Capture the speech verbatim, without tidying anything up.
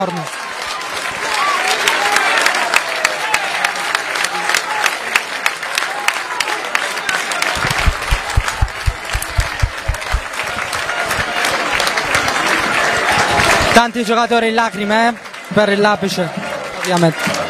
Tanti giocatori in lacrime eh? Per l'apice, ovviamente.